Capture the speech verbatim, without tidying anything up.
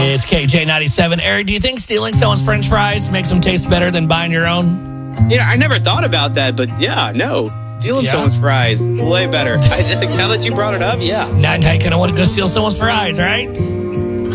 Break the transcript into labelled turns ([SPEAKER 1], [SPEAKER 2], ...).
[SPEAKER 1] It's K J ninety-seven. Eric, do you think stealing someone's French fries makes them taste better than buying your own?
[SPEAKER 2] Yeah, I never thought about that, but yeah, no. Stealing
[SPEAKER 1] Yeah.
[SPEAKER 2] someone's fries, way better. I just, now that you brought it up, yeah.
[SPEAKER 1] Now, now you kind of want to go steal someone's fries, right?